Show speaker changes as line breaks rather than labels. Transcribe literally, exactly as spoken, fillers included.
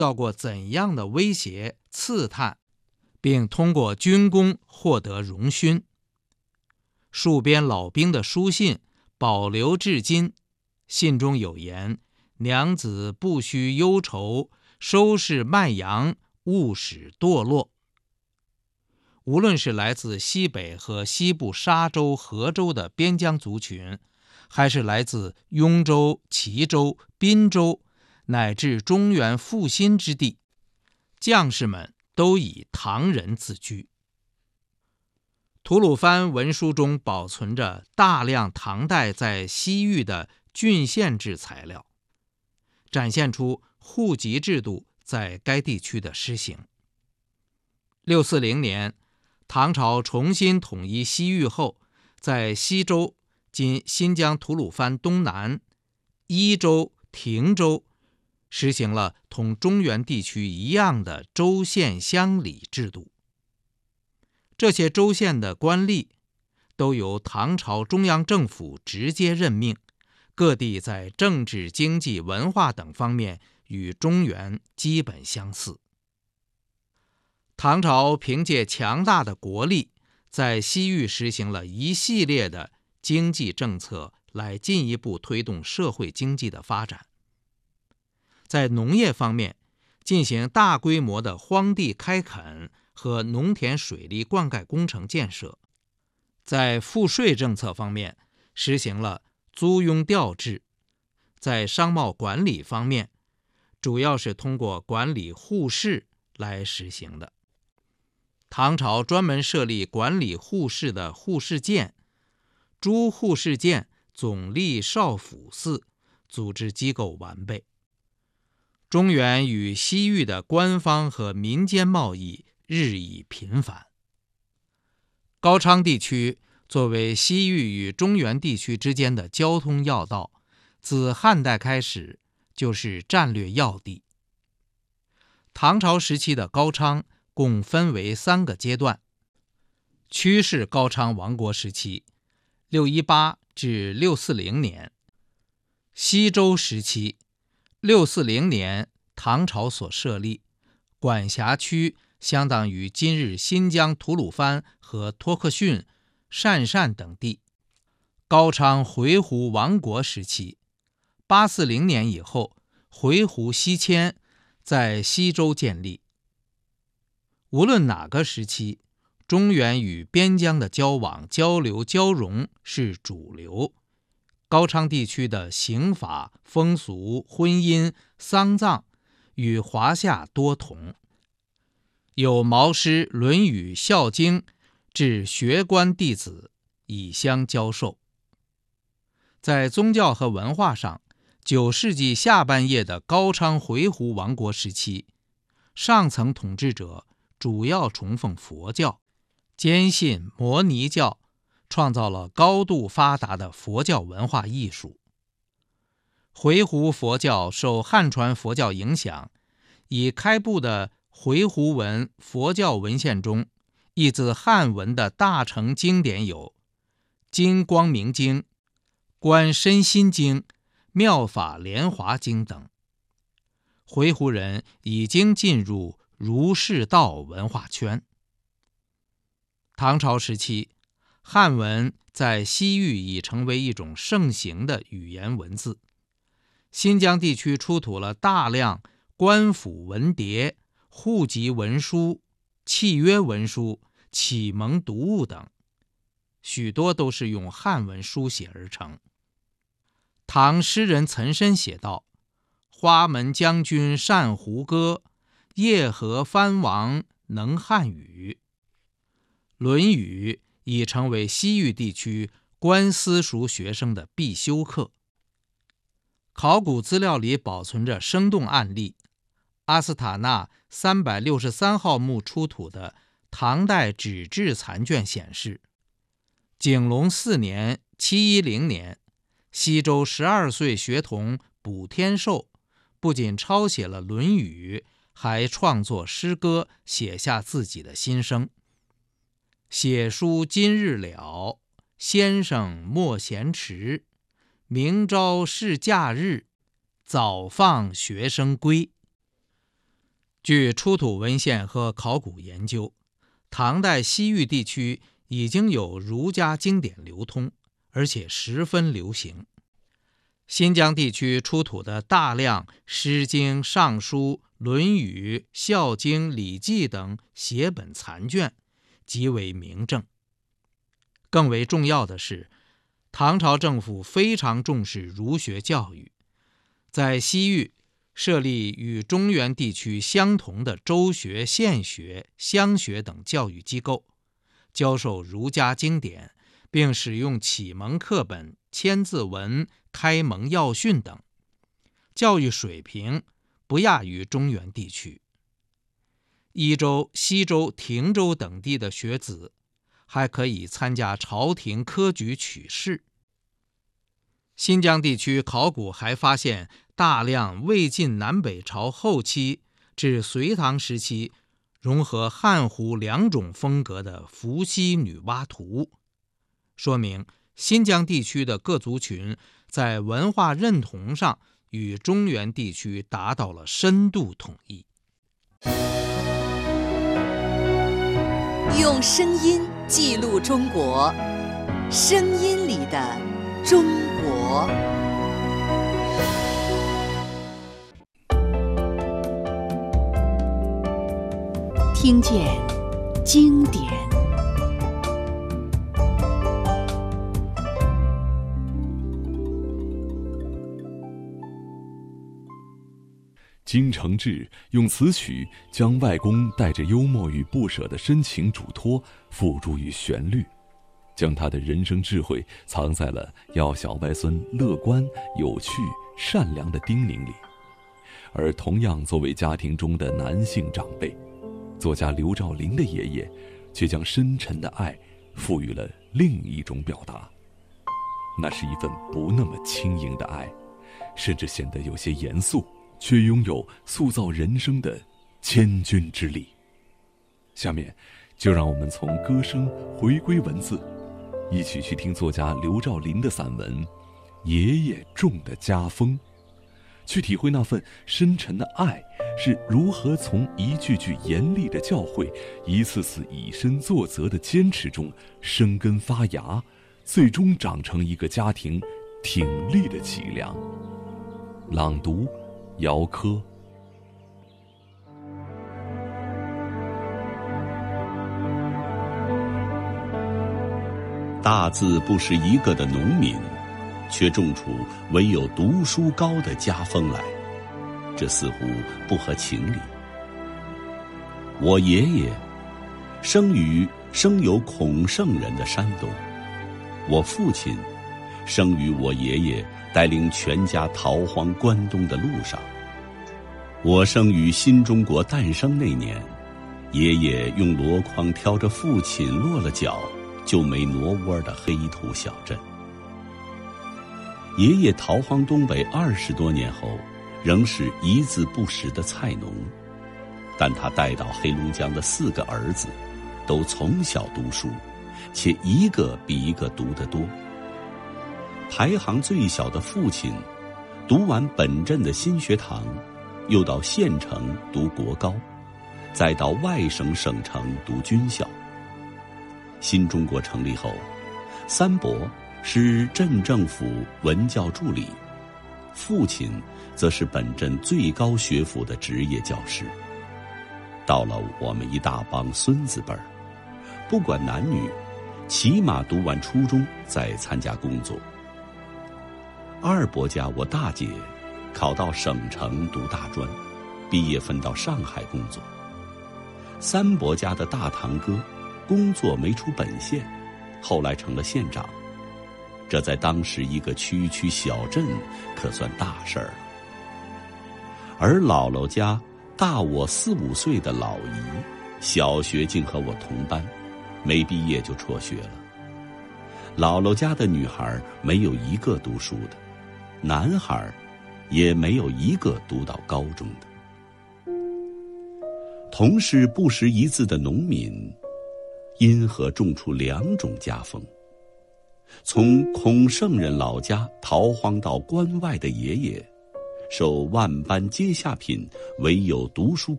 到过怎样的威胁、刺探，并通过军功获得荣勋。戍边老兵的书信保留至今，信中有言：娘子不须忧愁，收拾麦阳，勿使堕落。无论是来自西北和西部沙州、河州的边疆族群，还是来自雍州、齐州、滨州，乃至中原复兴之地，将士们都以唐人自居。吐鲁番文书中保存着大量唐代在西域的郡县制材料，展现出户籍制度在该地区的施行。六四零年，唐朝重新统一西域后，在西州（今新疆吐鲁番东南）、伊州、亭州实行了同中原地区一样的州县乡里制度。这些州县的官吏都由唐朝中央政府直接任命，各地在政治、经济、文化等方面与中原基本相似。唐朝凭借强大的国力，在西域实行了一系列的经济政策，来进一步推动社会经济的发展。在农业方面，进行大规模的荒地开垦和农田水利灌溉工程建设。在赋税政策方面，实行了租庸调制。在商贸管理方面，主要是通过管理户市来实行的。唐朝专门设立管理户市的户市监，诸户市监总隶少府司，组织机构完备。中原与西域的官方和民间贸易日益频繁。高昌地区作为西域与中原地区之间的交通要道，自汉代开始就是战略要地。唐朝时期的高昌共分为三个阶段：曲氏高昌王国时期（六一八至六四零年），西周时期（六四零年）唐朝所设立，管辖区相当于今日新疆吐鲁番和托克逊、鄯善等地。高昌回鹘王国时期（八四零年以后），回鹘西迁，在西周建立。无论哪个时期，中原与边疆的交往、交流、交融是主流。高昌地区的刑法、风俗、婚姻、丧葬与华夏多同，有毛诗、论语、孝经至学官弟子以相教授。在宗教和文化上，九世纪下半叶的高昌回鹘王国时期，上层统治者主要崇奉佛教，坚信摩尼教，创造了高度发达的佛教文化艺术。回鹘佛教受汉传佛教影响，已开布的回鹘文佛教文献中，译自汉文的大成经典有金光明经、观身心经、妙法莲华经等。回鹘人已经进入儒释道文化圈。唐朝时期，汉文在西域已成为一种盛行的语言文字。新疆地区出土了大量官府文牒、户籍文书、契约文书、启蒙读物等，许多都是用汉文书写而成。唐诗人岑参写道：花门将军善胡歌，叶河藩王能汉语。论语已成为西域地区官私塾学生的必修课。考古资料里保存着生动案例。阿斯塔纳三百六十三号墓出土的唐代纸质残卷显示，景隆四年（七一零年），西周十二岁学童卜天寿不仅抄写了《论语》，还创作诗歌，写下自己的心声。写书今日了，先生莫嫌迟。明朝是假日，早放学生归。 据出土文献和考古研究，唐代西域地区已经有儒家经典流通，而且十分流行。新疆地区出土的大量《诗经》《尚书》《论语》《孝经》《礼记》等写本残卷，极为明证。更为重要的是，唐朝政府非常重视儒学教育，在西域设立与中原地区相同的州学、县学、乡学等教育机构，教授儒家经典，并使用启蒙课本、千字文、开蒙要训等，教育水平不亚于中原地区。益州、西州、亭州等地的学子还可以参加朝廷科举取士。新疆地区考古还发现大量魏晋南北朝后期至隋唐时期融合汉胡两种风格的伏羲女娲图，说明新疆地区的各族群在文化认同上与中原地区达到了深度统一。
用声音记录中国，声音里的中国。听见经典。
金承志用词曲将外公带着幽默与不舍的深情嘱托付诸于旋律，将他的人生智慧藏在了要小外孙乐观、有趣、善良的叮咛里。而同样作为家庭中的男性长辈，作家刘兆麟的爷爷却将深沉的爱赋予了另一种表达，那是一份不那么轻盈的爱，甚至显得有些严肃，却拥有塑造人生的千钧之力。下面就让我们从歌声回归文字，一起去听作家刘兆麟的散文《爷爷种的家风》，去体会那份深沉的爱是如何从一句句严厉的教诲，一次次以身作则的坚持中生根发芽，最终长成一个家庭挺立的脊梁。朗读姚科。
大字不识一个的农民，却种出唯有读书高的家风来，这似乎不合情理。我爷爷生于生有孔圣人的山东，我父亲生于我爷爷带领全家逃荒关东的路上。我生于新中国诞生那年，爷爷用箩筐挑着父亲落了脚就没挪窝的黑土小镇。爷爷逃荒东北二十多年后，仍是一字不识的菜农，但他带到黑龙江的四个儿子都从小读书，且一个比一个读得多。排行最小的父亲读完本镇的新学堂，又到县城读国高，再到外省省城读军校。新中国成立后，三伯是镇政府文教助理，父亲则是本镇最高学府的职业教师。到了我们一大帮孙子辈儿，不管男女，起码读完初中再参加工作。二伯家我大姐考到省城读大专，毕业分到上海工作。三伯家的大堂哥工作没出本县，后来成了县长，这在当时一个区区小镇可算大事儿了。而姥姥家大我四五岁的老姨，小学竟和我同班，没毕业就辍学了。姥姥家的女孩没有一个读书的，男孩也没有一个读到高中的。同是不识一字的农民，因何种出两种家风？从孔圣人老家逃荒到关外的爷爷，受万般阶下品，唯有读书